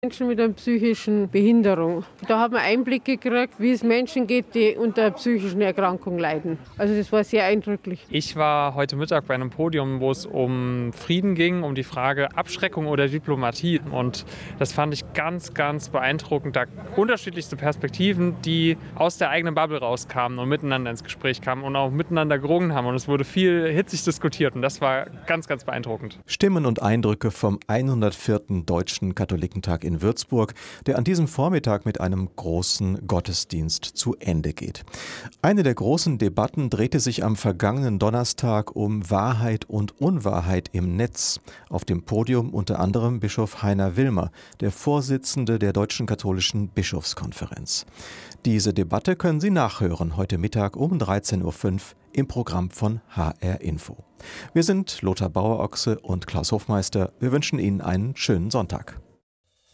Menschen mit einer psychischen Behinderung. Da haben wir Einblicke gekriegt, wie es Menschen geht, die unter einer psychischen Erkrankung leiden. Also das war sehr eindrücklich. Ich war heute Mittag bei einem Podium, wo es um Frieden ging, um die Frage Abschreckung oder Diplomatie. Und das fand ich ganz, ganz beeindruckend. Da unterschiedlichste Perspektiven, die aus der eigenen Bubble rauskamen und miteinander ins Gespräch kamen und auch miteinander gerungen haben. Und es wurde viel hitzig diskutiert und das war ganz, ganz beeindruckend. Stimmen und Eindrücke vom 104. Deutschen Katholikentag in Würzburg, der an diesem Vormittag mit einem großen Gottesdienst zu Ende geht. Eine der großen Debatten drehte sich am vergangenen Donnerstag um Wahrheit und Unwahrheit im Netz. Auf dem Podium unter anderem Bischof Heiner Wilmer, der Vorsitzende der Deutschen Katholischen Bischofskonferenz. Diese Debatte können Sie nachhören heute Mittag um 13.05 Uhr im Programm von HR Info. Wir sind Lothar Bauer-Ochse und Klaus Hofmeister. Wir wünschen Ihnen einen schönen Sonntag.